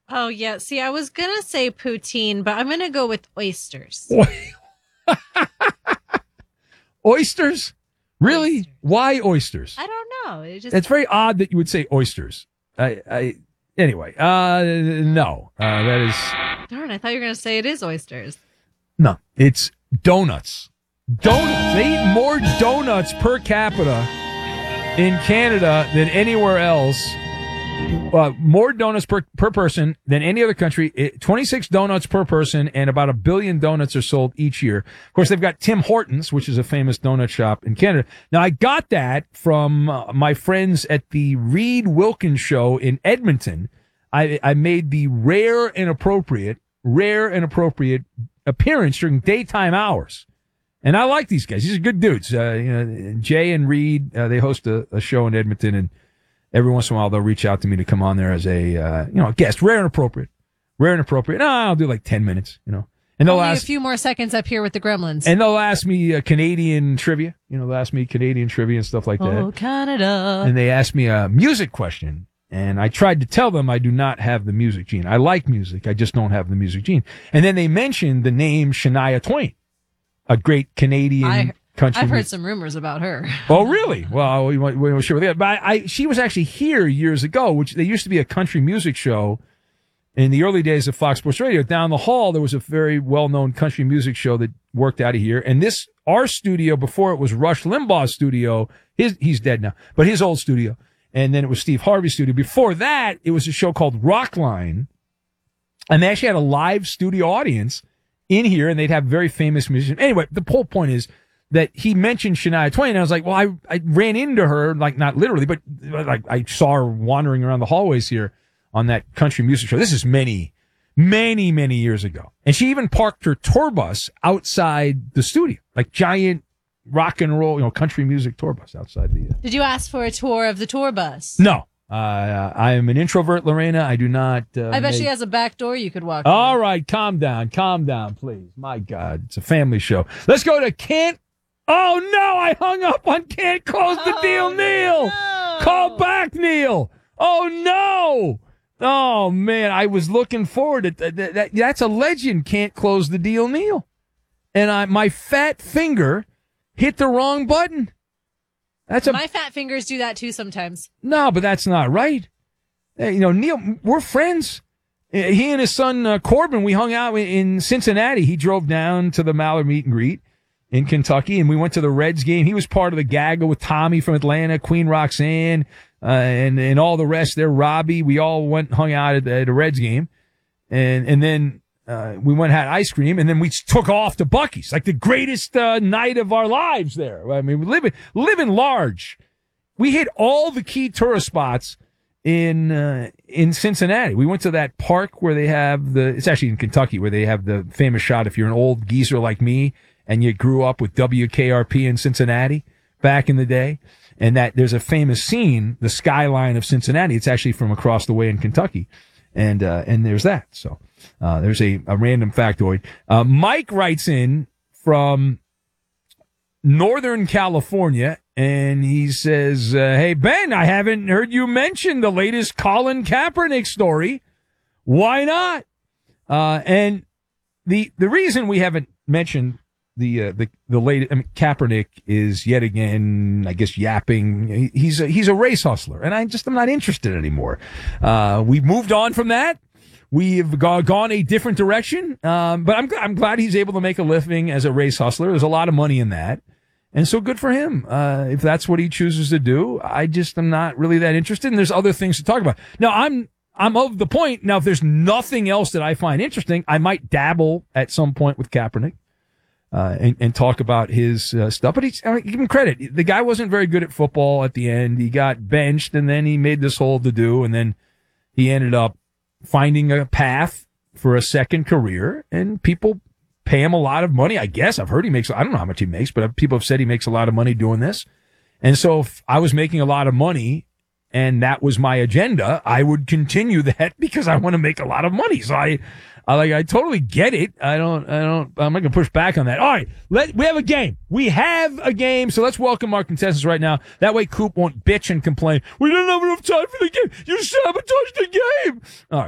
Oh, yeah. See, I was going to say poutine, but I'm going to go with oysters. Oysters? Really? Oysters. Why oysters? I don't know. It's very odd that you would say oysters. Anyway, no. That is... Darn, I thought you were going to say it is oysters. No, it's donuts. Donuts. They eat more donuts per capita in Canada than anywhere else. More donuts per person than any other country. 26 donuts per person, and about 1 billion donuts are sold each year. Of course, they've got Tim Hortons, which is a famous donut shop in Canada. Now, I got that from my friends at the Reed Wilkins Show in Edmonton. I made the rare and appropriate appearance during daytime hours. And I like these guys. These are good dudes. Jay and Reed, they host a show in Edmonton, and every once in a while they'll reach out to me to come on there as a guest. Rare and appropriate. No, I'll do like 10 minutes, And they'll Only ask a few more seconds up here with the Gremlins. And they'll ask me Canadian trivia. They'll ask me Canadian trivia and stuff like that. Oh, Canada. And they ask me a music question. And I tried to tell them I do not have the music gene. I like music. I just don't have the music gene. And then they mentioned the name Shania Twain, a great Canadian country. I've heard some rumors about her. Oh, really? Well, we weren't sure with that. But she was actually here years ago, which there used to be a country music show in the early days of Fox Sports Radio. Down the hall, there was a very well-known country music show that worked out of here. And our studio, before it was Rush Limbaugh's studio, he's dead now, but his old studio. And then it was Steve Harvey's studio. Before that, it was a show called Rockline. And they actually had a live studio audience in here, and they'd have very famous musicians. Anyway, the whole point is that he mentioned Shania Twain. And I was like, well, I ran into her, like not literally, but like I saw her wandering around the hallways here on that country music show. This is many, many, many years ago. And she even parked her tour bus outside the studio, like giant rock and roll, country music tour bus outside the. Did you ask for a tour of the tour bus? No. I am an introvert, Lorena. I do not. I bet she has a back door you could walk All through. right, calm down, please. My God, it's a family show. Let's go to Can't. Oh no, I hung up on Can't Close the Deal, Neil. No. Call back, Neil. Oh no. Oh man, I was looking forward to that. That's a legend. Can't Close the Deal, Neil. And my fat finger hit the wrong button. My fat fingers do that too sometimes. No, but that's not right. Neil, we're friends. He and his son Corbin, we hung out in Cincinnati. He drove down to the Mallard meet and greet in Kentucky, and we went to the Reds game. He was part of the gaggle with Tommy from Atlanta, Queen Roxanne, and all the rest there, Robbie. We all went and hung out at a Reds game, and then we went and had ice cream, and then we took off to Buc-ee's, like the greatest night of our lives there. I mean, living large. We hit all the key tourist spots in Cincinnati. We went to that park where they have it's actually in Kentucky, where they have the famous shot if you're an old geezer like me and you grew up with WKRP in Cincinnati back in the day. And that there's a famous scene, the skyline of Cincinnati. It's actually from across the way in Kentucky. And there's that. So, there's a random factoid. Mike writes in from Northern California, and he says, hey, Ben, I haven't heard you mention the latest Colin Kaepernick story. Why not? And the reason we haven't mentioned the latest, Kaepernick is yet again, I guess, yapping. He's a race hustler, and I'm not interested anymore. We've moved on from that. We've gone a different direction. But I'm glad he's able to make a living as a race hustler. There's a lot of money in that. And so good for him. If that's what he chooses to do, I'm not really that interested. And there's other things to talk about. Now, I'm of the point. Now, if there's nothing else that I find interesting, I might dabble at some point with Kaepernick. And talk about his stuff. But give him credit. The guy wasn't very good at football at the end. He got benched, and then he made this whole to-do, and then he ended up finding a path for a second career, and people pay him a lot of money. I guess I've heard he makes, I don't know how much he makes, but people have said he makes a lot of money doing this. And so if I was making a lot of money and that was my agenda, I would continue that because I want to make a lot of money. So I totally get it. I'm not going to push back on that. All right. We have a game. So let's welcome our contestants right now. That way Coop won't bitch and complain. We didn't have enough time for the game. You sabotaged the game. All right.